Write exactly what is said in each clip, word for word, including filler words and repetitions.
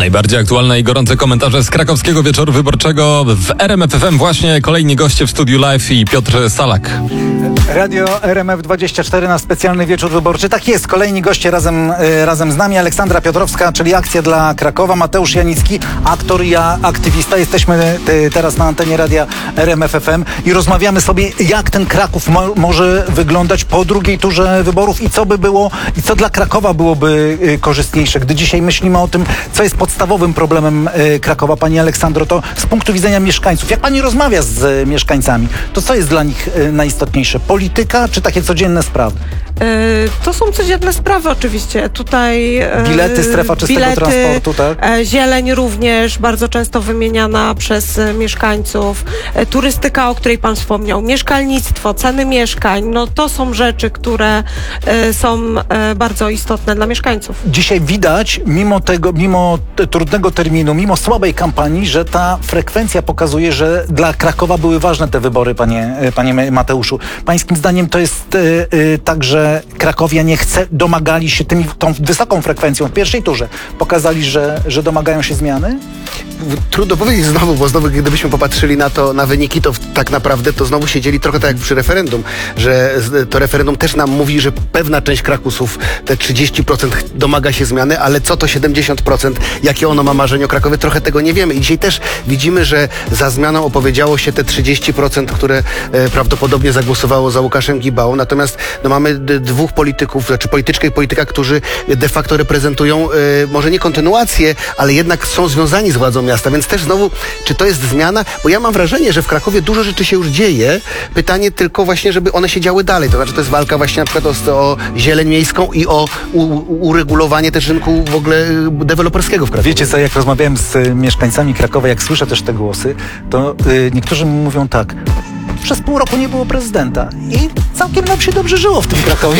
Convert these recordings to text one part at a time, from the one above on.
Najbardziej aktualne i gorące komentarze z krakowskiego wieczoru wyborczego w R M F F M. Właśnie kolejni goście w studiu live i Piotr Salak. Radio R M F dwadzieścia cztery na specjalny wieczór wyborczy. Tak jest, kolejni goście razem, y, razem z nami. Aleksandra Piotrowska, czyli Akcja dla Krakowa. Mateusz Janicki, aktor i aktywista. Jesteśmy y, teraz na antenie radia R M F F M i rozmawiamy sobie, jak ten Kraków mo- może wyglądać po drugiej turze wyborów i co by było, i co dla Krakowa byłoby y, korzystniejsze. Gdy dzisiaj myślimy o tym, co jest podstawowym problemem y, Krakowa, pani Aleksandro, to z punktu widzenia mieszkańców. Jak pani rozmawia z y, mieszkańcami, to co jest dla nich y, najistotniejsze? Polityka czy takie codzienne sprawy? To są codzienne sprawy oczywiście. Tutaj bilety, strefa czystego bilety, transportu, tak? Zieleń również bardzo często wymieniana przez mieszkańców. Turystyka, o której pan wspomniał, mieszkalnictwo, ceny mieszkań. No to są rzeczy, które są bardzo istotne dla mieszkańców. Dzisiaj widać, mimo tego, mimo trudnego terminu, mimo słabej kampanii, że ta frekwencja pokazuje, że dla Krakowa były ważne te wybory, panie, panie Mateuszu. Pańskim zdaniem to jest y, y, tak, że krakowianie chce, domagali się tymi, tą wysoką frekwencją w pierwszej turze. Pokazali, że, że domagają się zmiany? Trudno powiedzieć znowu, bo znowu gdybyśmy popatrzyli na to, na wyniki, to tak naprawdę to znowu siedzieli trochę tak jak przy referendum, że to referendum też nam mówi, że pewna część Krakusów, te trzydzieści procent domaga się zmiany, ale co to siedemdziesiąt procent, jakie ono ma marzenie o Krakowie, trochę tego nie wiemy. I dzisiaj też widzimy, że za zmianą opowiedziało się te trzydzieści procent, które e, prawdopodobnie zagłosowało za Łukaszem Gibałą. Natomiast no, mamy d- dwóch polityków, znaczy polityczkę i polityka, którzy de facto reprezentują e, może nie kontynuację, ale jednak są związani z władzą miasta, więc też znowu, czy to jest zmiana? Bo ja mam wrażenie, że w Krakowie dużo rzeczy się już dzieje. Pytanie tylko właśnie, żeby one się działy dalej. To znaczy, to jest walka właśnie na przykład o, o zieleń miejską i o u, uregulowanie też rynku w ogóle deweloperskiego w Krakowie. Wiecie co, jak rozmawiałem z y, mieszkańcami Krakowa, jak słyszę też te głosy, to y, niektórzy mówią tak: przez pół roku nie było prezydenta i całkiem nam się dobrze żyło w tym Krakowie.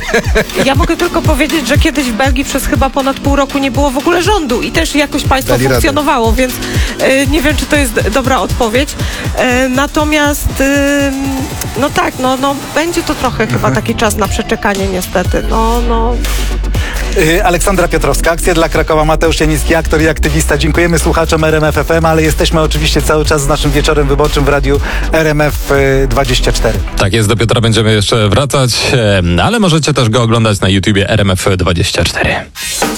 Ja mogę tylko powiedzieć, że kiedyś w Belgii przez chyba ponad pół roku nie było w ogóle rządu i też jakoś państwo Dali funkcjonowało, radę. Więc y, nie wiem, czy to jest dobra odpowiedź. Y, natomiast y, no tak, no, no będzie to trochę mhm. chyba taki czas na przeczekanie niestety. No, no. Aleksandra Piotrowska, Akcja dla Krakowa, Mateusz Janicki, aktor i aktywista. Dziękujemy słuchaczom R M F F M, ale jesteśmy oczywiście cały czas z naszym wieczorem wyborczym w radiu R M F dwadzieścia cztery. Tak jest, do Piotra będziemy jeszcze wracać, ale możecie też go oglądać na YouTubie R M F dwadzieścia cztery.